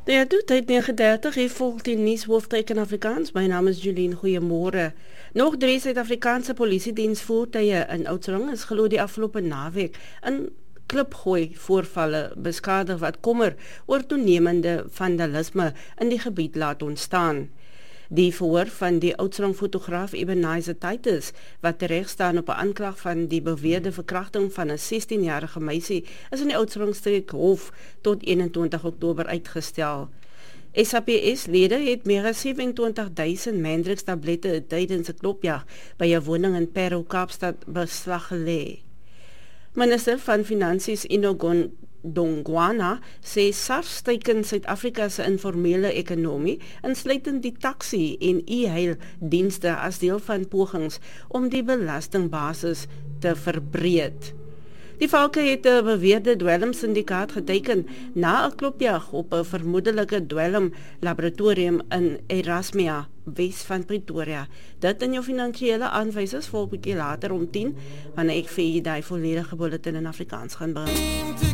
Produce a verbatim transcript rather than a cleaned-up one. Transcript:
Nou ja, toe tyd nege dertig, hier volg die nuushoofdtryk in Afrikaans. My naam is Julien, goeiemôre. Nog drie Suid-Afrikaanse polisiediensvoertuie in Oudtshoorn is glo die afgelope naweek in klipgooi voorvalle beskadig wat kommer oor toenemende vandalisme in die gebied laat ontstaan. Die verhoor van die Oudtshoorn fotograaf Ebenezer Titus, wat terecht staan op 'n aanklag van die beweerde verkrachting van 'n sestienjarige meisie, is in die Oudtshoorn streek hof tot eenentwintig Oktober uitgestel. S A P S-lede het meer as sewe-en-twintig duisend Mandrix tablette tydens 'n klopjag by 'n woning in Parow, Kaapstad beslag gelê. Minister van Finansies Inogon Dongwana sê SARS teiken Suid-Afrika se informele ekonomie, insluitend die taxi en e-hail dienste as deel van pogings om die belastingbasis te verbreed. Die valke het 'n beweerde dwelmsindikaat geteken na 'n klopjag op 'n vermoedelike dwelm laboratorium in Erasmia, Wes van Pretoria. Dit in jou finansiële aanwysers volg bietjie later om tien, wanneer ek vir u die volledige bulletin in Afrikaans gaan bring.